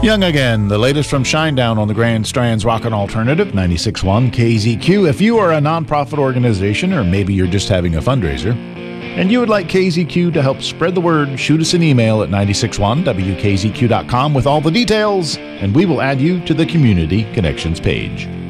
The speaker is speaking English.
Young Again, the latest from Shinedown on the Grand Strand's Rockin' Alternative, 96.1 KZQ. If you are a nonprofit organization, or maybe you're just having a fundraiser, and you would like KZQ to help spread the word, shoot us an email at 961wkzq.com with all the details, and we will add you to the Community Connections page.